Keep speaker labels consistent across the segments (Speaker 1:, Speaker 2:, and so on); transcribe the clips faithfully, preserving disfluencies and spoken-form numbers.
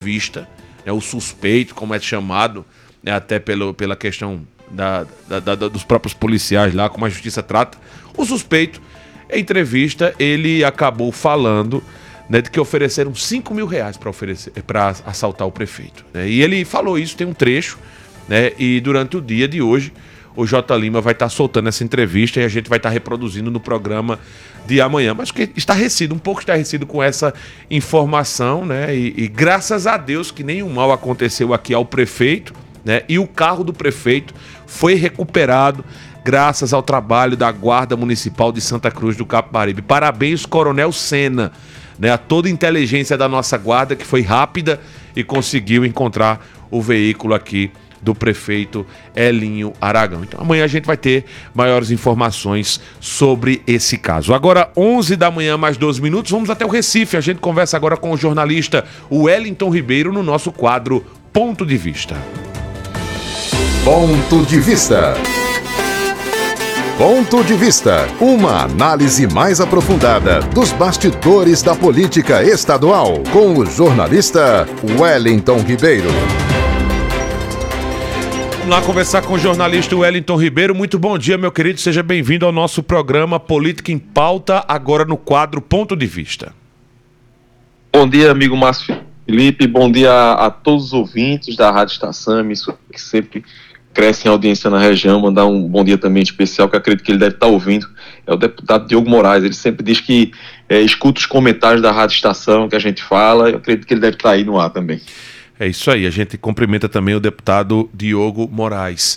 Speaker 1: vista, é o suspeito, como é chamado, né, até pelo, pela questão da, da, da, dos próprios policiais lá, como a justiça trata. O suspeito, em entrevista, ele acabou falando, né, de que ofereceram cinco mil reais para oferecer, para assaltar o prefeito. Né, e ele falou isso, tem um trecho, né, e durante o dia de hoje, o J. Lima vai estar soltando essa entrevista e a gente vai estar reproduzindo no programa de amanhã. Mas que estarrecido, um pouco estarrecido com essa informação, né? E, e graças a Deus que nenhum mal aconteceu aqui ao prefeito, né? E o carro do prefeito foi recuperado graças ao trabalho da Guarda Municipal de Santa Cruz do Capibaribe. Parabéns, Coronel Sena, né? A toda a inteligência da nossa guarda que foi rápida e conseguiu encontrar o veículo aqui do prefeito Elinho Aragão. Então amanhã a gente vai ter maiores informações sobre esse caso. Agora, onze da manhã, mais doze minutos, vamos até o Recife. A gente conversa agora com o jornalista Wellington Ribeiro no nosso quadro Ponto de Vista.
Speaker 2: Ponto de Vista. Ponto de Vista, uma análise mais aprofundada dos bastidores da política estadual, com o jornalista Wellington Ribeiro.
Speaker 1: Vamos lá conversar com o jornalista Wellington Ribeiro. Muito bom dia, meu querido. Seja bem-vindo ao nosso programa Política em Pauta, agora no quadro Ponto de Vista.
Speaker 3: Bom dia, amigo Márcio Felipe. Bom dia a, a todos os ouvintes da Rádio Estação, isso que sempre cresce em audiência na região. Mandar um bom dia também especial, que eu acredito que ele deve estar ouvindo. É o deputado Diogo Moraes. Ele sempre diz que é, escuta os comentários da Rádio Estação que a gente fala. Eu acredito que ele deve estar aí no ar também.
Speaker 1: É isso aí, a gente cumprimenta também o deputado Diogo Moraes.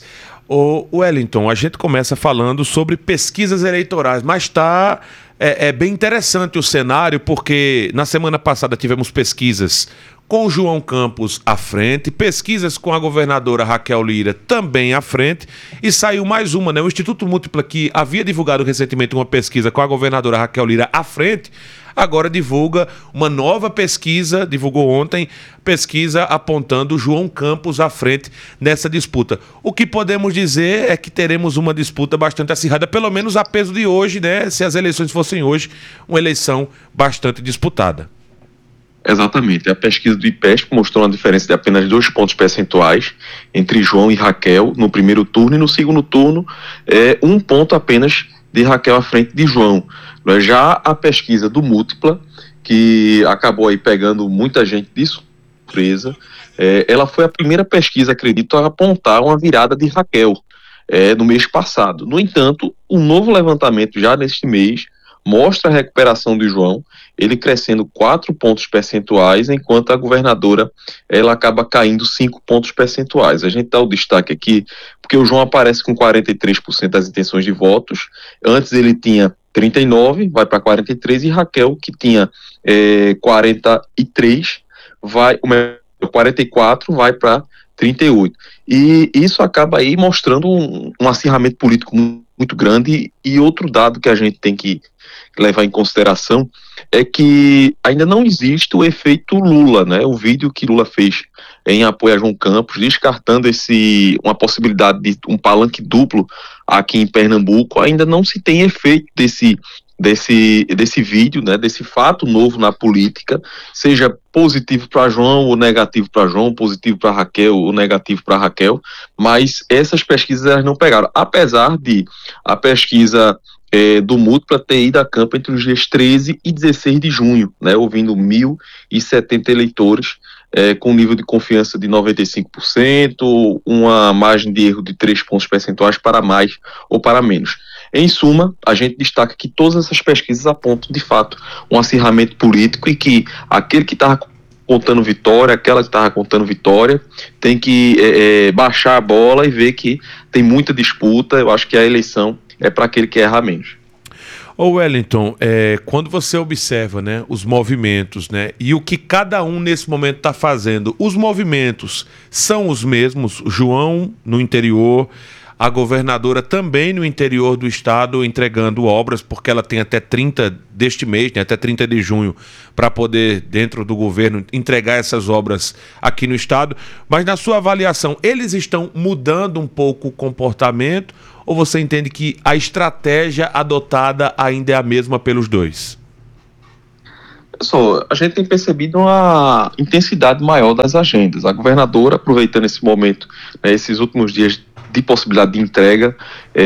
Speaker 1: Ô Wellington, a gente começa falando sobre pesquisas eleitorais, mas está é, é bem interessante o cenário, porque na semana passada tivemos pesquisas com o João Campos à frente, pesquisas com a governadora Raquel Lira também à frente, e saiu mais uma, né? O Instituto Múltipla, que havia divulgado recentemente uma pesquisa com a governadora Raquel Lira à frente, agora divulga uma nova pesquisa, divulgou ontem, pesquisa apontando João Campos à frente nessa disputa. O que podemos dizer é que teremos uma disputa bastante acirrada, pelo menos a peso de hoje, né? Se as eleições fossem hoje, uma eleição bastante disputada.
Speaker 3: Exatamente. A pesquisa do IPESP mostrou uma diferença de apenas dois pontos percentuais entre João e Raquel no primeiro turno, e no segundo turno é um ponto apenas de Raquel à frente de João. Já a pesquisa do Múltipla, que acabou aí pegando muita gente de surpresa, é, ela foi a primeira pesquisa, acredito, a apontar uma virada de Raquel é, no mês passado. No entanto, um novo levantamento já neste mês mostra a recuperação de João, ele crescendo quatro pontos percentuais, enquanto a governadora ela acaba caindo cinco pontos percentuais. A gente dá o destaque aqui, porque o João aparece com quarenta e três por cento das intenções de votos, antes ele tinha trinta e nove, vai para quarenta e três, e Raquel, que tinha é, quarenta e três, vai, quarenta e quatro, vai para trinta e oito. E isso acaba aí mostrando um, um acirramento político muito, muito grande. E outro dado que a gente tem que levar em consideração é que ainda não existe o efeito Lula, né? O vídeo que Lula fez em apoio a João Campos, descartando esse, uma possibilidade de um palanque duplo aqui em Pernambuco, ainda não se tem efeito desse, desse, desse vídeo, né? Desse fato novo na política, seja positivo para João ou negativo para João, positivo para Raquel ou negativo para Raquel, mas essas pesquisas elas não pegaram, apesar de a pesquisa É, do Múltipla ter ido a campo entre os dias treze e dezesseis de junho, né, ouvindo mil e setenta eleitores, é, com nível de confiança de noventa e cinco por cento, uma margem de erro de três pontos percentuais para mais ou para menos. Em suma, a gente destaca que todas essas pesquisas apontam, de fato, um acirramento político, e que aquele que estava contando vitória, aquela que estava contando vitória, tem que é, é, baixar a bola e ver que tem muita disputa. Eu acho que a eleição é para aquele que erra menos.
Speaker 1: Ô Wellington, é, quando você observa, né, os movimentos, né, e o que cada um nesse momento está fazendo, os movimentos são os mesmos. João no interior, a governadora também no interior do estado entregando obras, porque ela tem até trinta deste mês, né, até trinta de junho, para poder, dentro do governo, entregar essas obras aqui no estado. Mas na sua avaliação, eles estão mudando um pouco o comportamento, ou você entende que a estratégia adotada ainda é a mesma pelos dois?
Speaker 3: Pessoal, a gente tem percebido uma intensidade maior das agendas. A governadora, aproveitando esse momento, né, esses últimos dias de possibilidade de entrega,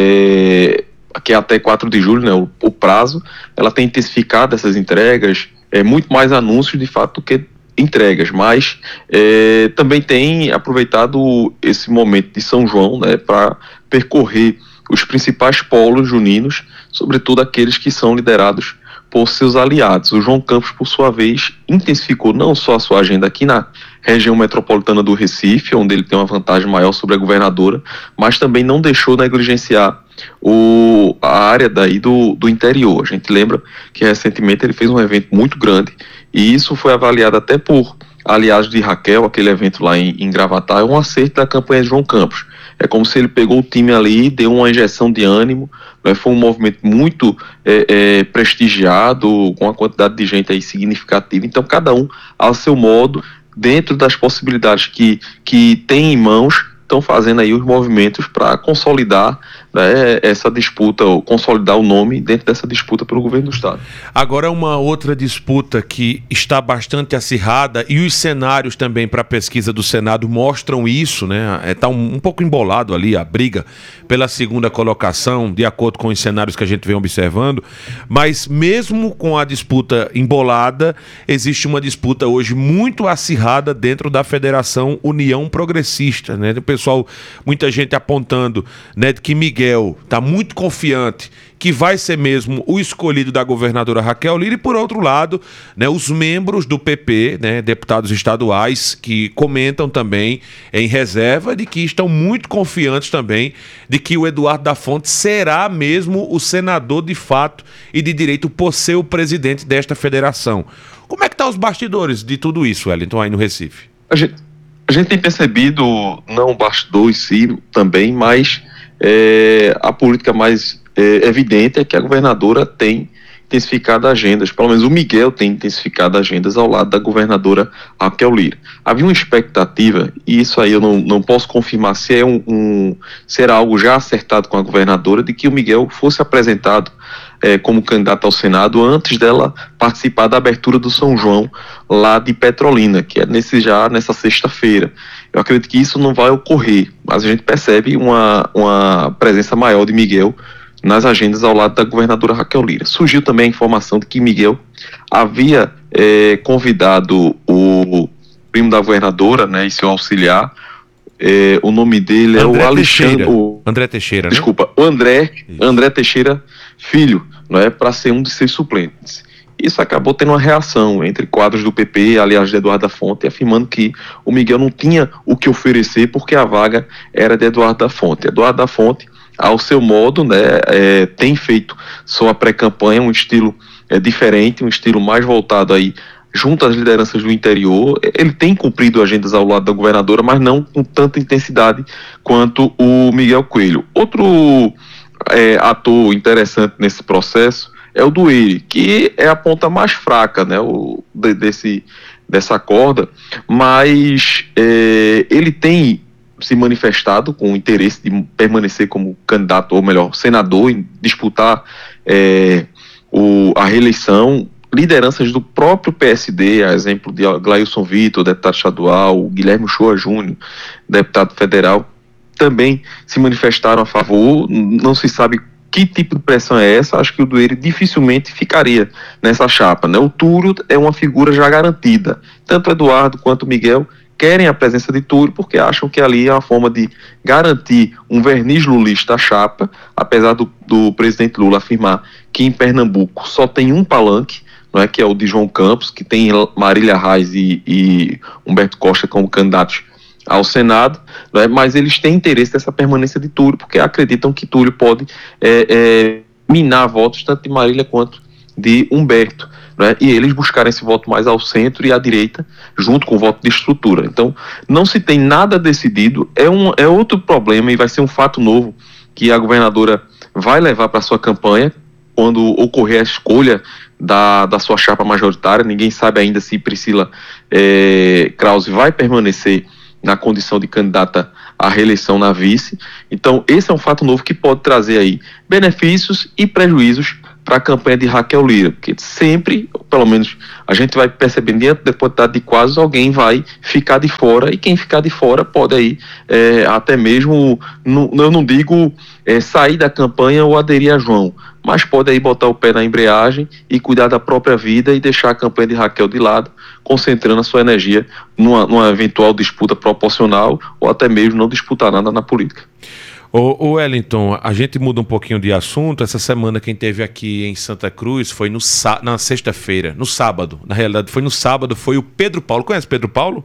Speaker 3: é, que é até quatro de julho, né, o, o prazo, ela tem intensificado essas entregas, é, muito mais anúncios de fato do que entregas, mas é, também tem aproveitado esse momento de São João, né, para percorrer os principais polos juninos, sobretudo aqueles que são liderados por seus aliados. O João Campos, por sua vez, intensificou não só a sua agenda aqui na região metropolitana do Recife, onde ele tem uma vantagem maior sobre a governadora, mas também não deixou negligenciar o, a área daí do, do interior. A gente lembra que recentemente ele fez um evento muito grande, e isso foi avaliado até por aliados de Raquel, aquele evento lá em, em Gravatá, é um acerto da campanha de João Campos. É como se ele pegou o time ali, deu uma injeção de ânimo, né? Foi um movimento muito é, é, prestigiado, com uma quantidade de gente aí significativa. Então, cada um, ao seu modo, dentro das possibilidades que, que tem em mãos, estão fazendo aí os movimentos para consolidar, né, essa disputa, ou consolidar o nome dentro dessa disputa pelo governo do Estado.
Speaker 1: Agora, uma outra disputa que está bastante acirrada, e os cenários também para a pesquisa do Senado mostram isso, né? Está um, um pouco embolado ali a briga pela segunda colocação, de acordo com os cenários que a gente vem observando, mas mesmo com a disputa embolada, existe uma disputa hoje muito acirrada dentro da Federação União Progressista, né? O pessoal, muita gente apontando, né, que Miguel está muito confiante que vai ser mesmo o escolhido da governadora Raquel Lira, e por outro lado, né, os membros do P P, né, deputados estaduais, que comentam também em reserva de que estão muito confiantes também de que o Eduardo da Fonte será mesmo o senador de fato e de direito por ser o presidente desta federação. Como é que estão os bastidores de tudo isso, Wellington, aí no Recife?
Speaker 3: A gente, a gente tem percebido, não o bastidor em si também, mas é, a política mais é, evidente é que a governadora tem intensificado agendas, pelo menos o Miguel tem intensificado agendas ao lado da governadora Raquel Lira. Havia uma expectativa, e isso aí eu não, não posso confirmar se é um, um se era algo já acertado com a governadora, de que o Miguel fosse apresentado é, como candidato ao Senado antes dela participar da abertura do São João lá de Petrolina, que é nesse, já nessa sexta-feira. Eu acredito que isso não vai ocorrer, mas a gente percebe uma, uma presença maior de Miguel nas agendas ao lado da governadora Raquel Lira. Surgiu também a informação de que Miguel havia é, convidado o primo da governadora, né, e seu auxiliar, é, o nome dele André é o Alexandre...
Speaker 1: Teixeira.
Speaker 3: O,
Speaker 1: André Teixeira,
Speaker 3: Desculpa, né? o André, André Teixeira Filho, não é, para ser um de seus suplentes. Isso acabou tendo uma reação entre quadros do P P, aliás, de Eduardo da Fonte, afirmando que o Miguel não tinha o que oferecer porque a vaga era de Eduardo da Fonte. Eduardo da Fonte, ao seu modo, né, é, tem feito sua pré-campanha, um estilo é, diferente, um estilo mais voltado aí junto às lideranças do interior. Ele tem cumprido agendas ao lado da governadora, mas não com tanta intensidade quanto o Miguel Coelho. Outro é, ator interessante nesse processo é o Dueire, que é a ponta mais fraca, né, o, de, desse, dessa corda, mas é, ele tem se manifestado com o interesse de permanecer como candidato, ou melhor, senador, em disputar é, o, a reeleição. Lideranças do próprio P S D, a exemplo de Glailson Vitor, deputado estadual, Guilherme Uchoa Júnior, deputado federal, também se manifestaram a favor. Não se sabe que tipo de pressão é essa. Acho que o Dueire dificilmente ficaria nessa chapa, né? O Túlio é uma figura já garantida. Tanto Eduardo quanto Miguel querem a presença de Túlio porque acham que ali é uma forma de garantir um verniz lulista à chapa, apesar do, do presidente Lula afirmar que em Pernambuco só tem um palanque, não é, que é o de João Campos, que tem Marília Reis e, e Humberto Costa como candidatos ao Senado, não é, mas eles têm interesse nessa permanência de Túlio, porque acreditam que Túlio pode é, é, minar votos tanto de Marília quanto de Humberto, não é, e eles buscarem esse voto mais ao centro e à direita, junto com o voto de estrutura. Então, não se tem nada decidido, é, um, é outro problema, e vai ser um fato novo que a governadora vai levar para a sua campanha, quando ocorrer a escolha da, da sua chapa majoritária. Ninguém sabe ainda se Priscila é, Krause vai permanecer na condição de candidata à reeleição na vice. Então, esse é um fato novo que pode trazer aí benefícios e prejuízos para a campanha de Raquel Lira, porque sempre, pelo menos a gente vai percebendo diante da quantidade de quadros, alguém vai ficar de fora, e quem ficar de fora pode aí é, até mesmo, não, eu não digo é, sair da campanha ou aderir a João, mas pode aí botar o pé na embreagem e cuidar da própria vida e deixar a campanha de Raquel de lado, concentrando a sua energia numa, numa eventual disputa proporcional ou até mesmo não disputar nada na política.
Speaker 1: Ô, ô Wellington, a gente muda um pouquinho de assunto. Essa semana quem teve aqui em Santa Cruz foi no, na sexta-feira, no sábado. Na realidade foi no sábado, foi o Pedro Paulo. Conhece Pedro Paulo?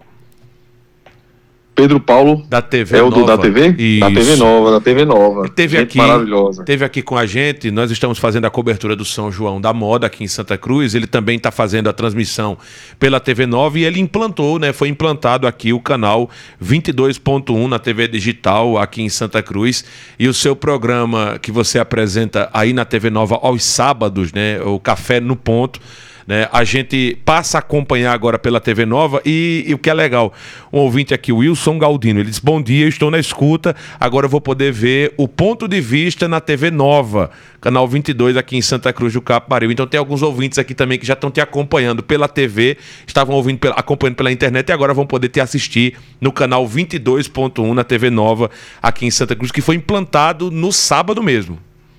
Speaker 3: Pedro Paulo
Speaker 1: da T V
Speaker 3: é o
Speaker 1: Nova.
Speaker 3: do da T V?
Speaker 1: Isso.
Speaker 3: Da T V Nova, da T V Nova.
Speaker 1: Teve
Speaker 3: gente
Speaker 1: aqui,
Speaker 3: maravilhosa.
Speaker 1: Teve aqui com a gente, nós estamos fazendo a cobertura do São João da Moda aqui em Santa Cruz, ele também está fazendo a transmissão pela T V Nova e ele implantou, né, foi implantado aqui o canal vinte e dois ponto um na T V Digital aqui em Santa Cruz, e o seu programa que você apresenta aí na T V Nova aos sábados, né, o Café no Ponto, né, a gente passa a acompanhar agora pela T V Nova e, e o que é legal, um ouvinte aqui, o Wilson Galdino, ele diz: bom dia, estou na escuta, agora eu vou poder ver o ponto de vista na T V Nova, canal vinte e dois aqui em Santa Cruz do Capibaribe. Então tem alguns ouvintes aqui também que já estão te acompanhando pela T V, estavam ouvindo pela, acompanhando pela internet e agora vão poder te assistir no canal vinte e dois ponto um na T V Nova aqui em Santa Cruz, que foi implantado no sábado mesmo.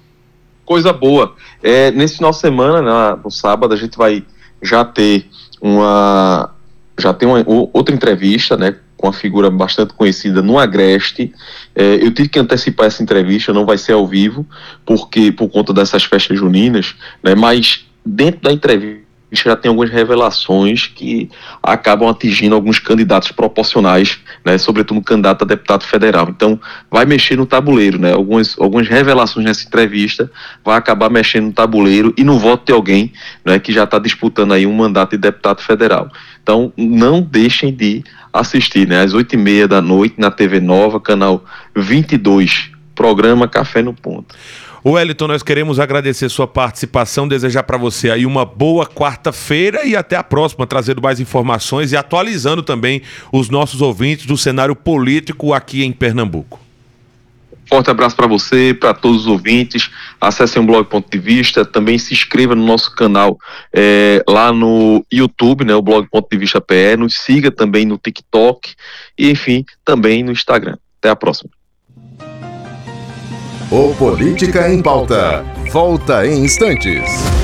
Speaker 3: Coisa boa. É, nesse final de semana, né, no sábado, a gente vai já ter uma já ter uma, outra entrevista, né, com uma figura bastante conhecida no Agreste. É, eu tive que antecipar essa entrevista, não vai ser ao vivo, porque por conta dessas festas juninas, né, mas dentro da entrevista já tem algumas revelações que acabam atingindo alguns candidatos proporcionais, né, sobretudo um candidato a deputado federal. Então, vai mexer no tabuleiro, né, algumas, algumas revelações nessa entrevista vai acabar mexendo no tabuleiro e no voto de alguém, né, que já está disputando aí um mandato de deputado federal. Então, não deixem de assistir, né, às oito e meia da noite na T V Nova, canal vinte e dois, programa Café no Ponto.
Speaker 1: Wellington, nós queremos agradecer sua participação, desejar para você aí uma boa quarta-feira e até a próxima, trazendo mais informações e atualizando também os nossos ouvintes do cenário político aqui em Pernambuco.
Speaker 3: Forte abraço para você, para todos os ouvintes. Acessem o blog Ponto de Vista, também se inscreva no nosso canal é, lá no YouTube, né, o blog Ponto de Vista P E, nos siga também no TikTok e, enfim, também no Instagram. Até a próxima.
Speaker 2: O Política em Pauta volta em instantes.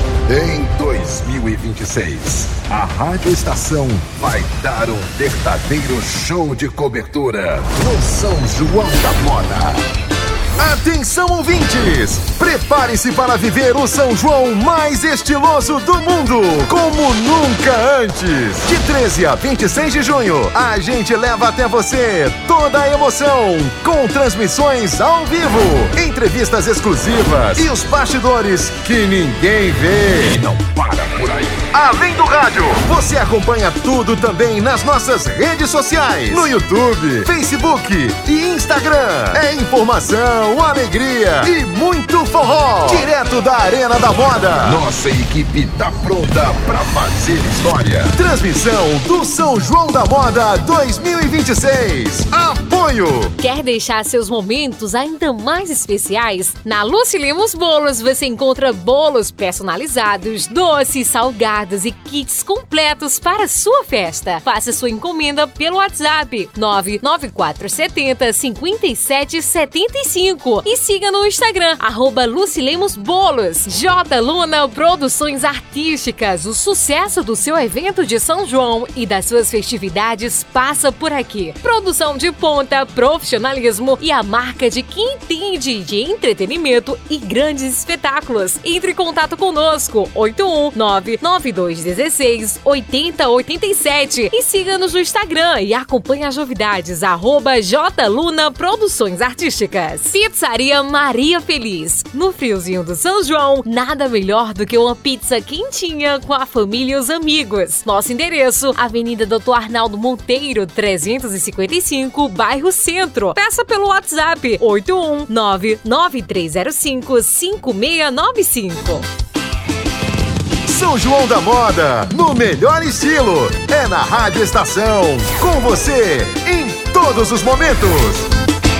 Speaker 2: Em dois mil e vinte e seis, a Rádio Estação vai dar um verdadeiro show de cobertura no São João da Moda. Atenção, ouvintes! Prepare-se para viver o São João mais estiloso do mundo, como nunca antes. De treze a vinte e seis de junho, a gente leva até você toda a emoção, com transmissões ao vivo, entrevistas exclusivas e os bastidores que ninguém vê. E não para por aí. Além do rádio, você acompanha tudo também nas nossas redes sociais, no YouTube, Facebook e Instagram. É informação, alegria e muito forró, direto da Arena da Moda. Nossa equipe tá pronta pra fazer história. Transmissão do São João da Moda dois mil e vinte e seis. Apoio.
Speaker 4: Quer deixar seus momentos ainda mais especiais? Na Lucilemos Bolos você encontra bolos personalizados, doces, salgados e kits completos para sua festa. Faça sua encomenda pelo WhatsApp nove nove quatro sete zero cinco sete sete cinco e siga no Instagram, arroba Lucilemos Bolos. J. Luna Produções Artísticas, o sucesso do seu evento de São João e das suas festividades passa por aqui. Produção de ponta, profissionalismo e a marca de quem entende de entretenimento e grandes espetáculos. Entre em contato conosco, oito um nove nove dois um seis oito zero oito sete e siga-nos no Instagram e acompanhe as novidades, arroba J. Luna Produções Artísticas. Pizzaria Maria Feliz. No friozinho do São João, nada melhor do que uma pizza quentinha com a família e os amigos. Nosso endereço, Avenida doutor Arnaldo Monteiro, trezentos e cinquenta e cinco, bairro Centro. Peça pelo WhatsApp oito um nove nove três zero cinco cinco seis nove cinco.
Speaker 2: São João da Moda, no melhor estilo. É na Rádio Estação, com você em todos os momentos.